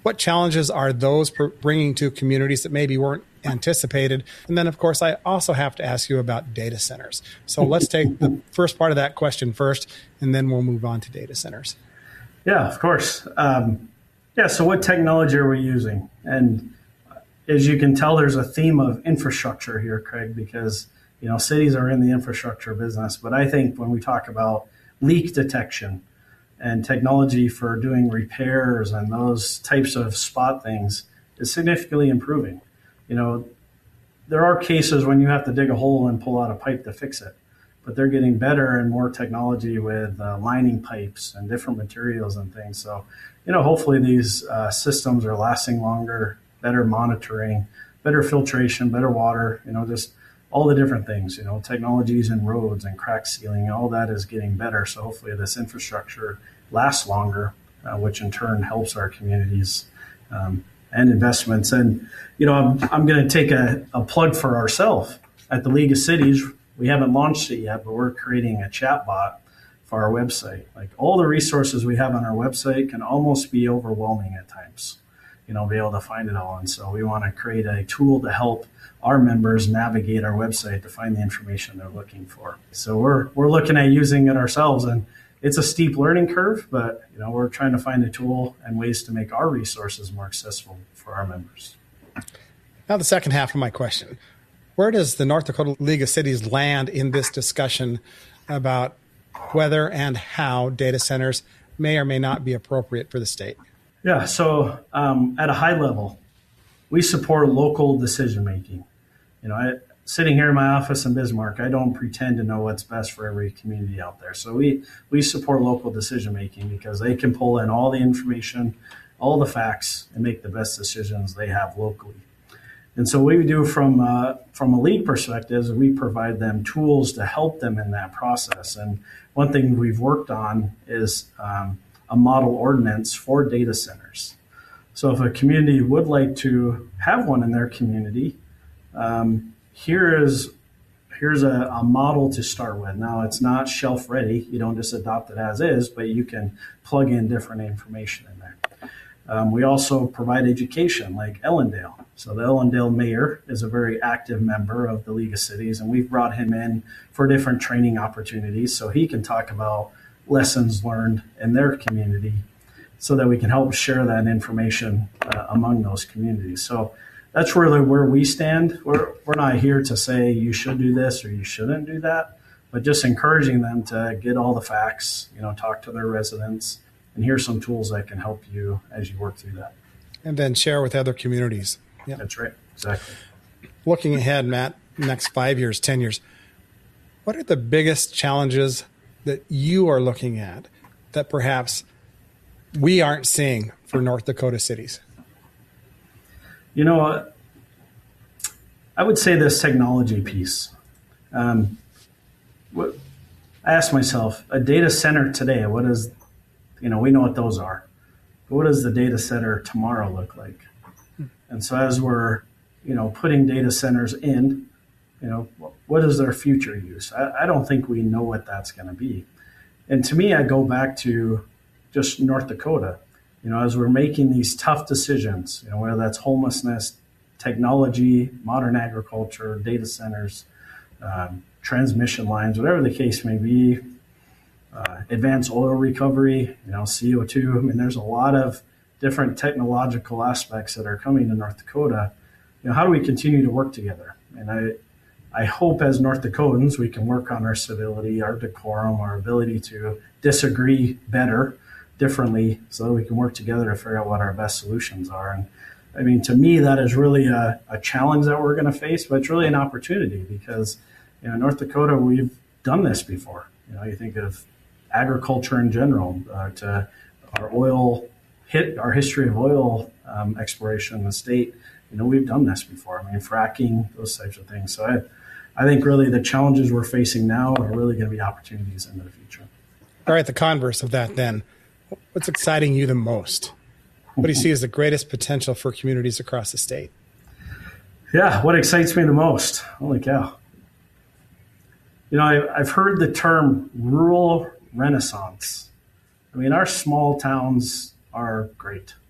What challenges are those bringing to communities that maybe weren't anticipated? And then, of course, I also have to ask you about data centers. So let's take the first part of that question first, and then we'll move on to data centers. Yeah, of course. So what technology are we using? And as you can tell, there's a theme of infrastructure here, Craig, because cities are in the infrastructure business. But I think when we talk about leak detection and technology for doing repairs and those types of spot things is significantly improving. There are cases when you have to dig a hole and pull out a pipe to fix it, but they're getting better and more technology with lining pipes and different materials and things. So, hopefully these systems are lasting longer, better monitoring, better filtration, better water, just all the different things, technologies in roads and crack sealing, all that is getting better. So hopefully this infrastructure lasts longer, which in turn helps our communities and investments. And, I'm going to take a plug for ourselves at the League of Cities. We haven't launched it yet, but we're creating a chat bot for our website. Like all the resources we have on our website can almost be overwhelming at times, be able to find it all. And so we want to create a tool to help our members navigate our website to find the information they're looking for. So we're looking at using it ourselves, and it's a steep learning curve, but we're trying to find a tool and ways to make our resources more accessible for our members. Now the second half of my question. Where does the North Dakota League of Cities land in this discussion about whether and how data centers may or may not be appropriate for the state? Yeah, so at a high level, we support local decision making. Sitting here in my office in Bismarck, I don't pretend to know what's best for every community out there. So we support local decision making because they can pull in all the information, all the facts, and make the best decisions they have locally. And so what we do from a league perspective is we provide them tools to help them in that process. And one thing we've worked on is a model ordinance for data centers. So if a community would like to have one in their community, here's a model to start with. Now, it's not shelf ready. You don't just adopt it as is, but you can plug in different information in there. We also provide education like Ellendale. So the Ellendale mayor is a very active member of the League of Cities, and we've brought him in for different training opportunities so he can talk about lessons learned in their community so that we can help share that information among those communities. So that's really where we stand. We're not here to say you should do this or you shouldn't do that, but just encouraging them to get all the facts, talk to their residents, and here's some tools that can help you as you work through that. And then share with other communities. Yeah. That's right. Exactly. Looking ahead, Matt, next 5 years, 10 years, what are the biggest challenges that you are looking at that perhaps we aren't seeing for North Dakota cities? I would say this technology piece. I asked myself, a data center today, what is, we know what those are, but what does the data center tomorrow look like? And so as we're, putting data centers in, what is their future use? I don't think we know what that's going to be. And to me, I go back to just North Dakota, as we're making these tough decisions, whether that's homelessness, technology, modern agriculture, data centers, transmission lines, whatever the case may be, advanced oil recovery, CO2. I mean, there's a lot of different technological aspects that are coming to North Dakota. How do we continue to work together? And I hope as North Dakotans, we can work on our civility, our decorum, our ability to disagree better, differently, so that we can work together to figure out what our best solutions are. And I mean, to me, that is really a challenge that we're going to face, but it's really an opportunity because, North Dakota, we've done this before. You think of agriculture in general, to our history of oil exploration in the state. We've done this before. I mean, fracking, those types of things. So I think really the challenges we're facing now are really going to be opportunities into the future. All right, the converse of that then. What's exciting you the most? What do you see as the greatest potential for communities across the state? Yeah, what excites me the most? Holy cow. I've heard the term rural renaissance. I mean, our small towns are great.